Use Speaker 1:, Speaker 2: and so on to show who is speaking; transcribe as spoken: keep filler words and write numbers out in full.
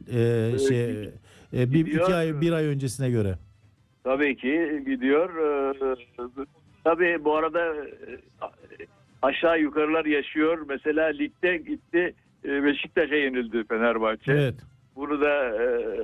Speaker 1: e, şey e, bir
Speaker 2: gidiyor.
Speaker 1: iki ay bir ay öncesine göre.
Speaker 2: Tabii ki gidiyor. Ee, tabii bu arada e, aşağı yukarılar yaşıyor. Mesela ligde gitti, e, Beşiktaş'a yenildi Fenerbahçe.
Speaker 1: Evet.
Speaker 2: Bunu da e,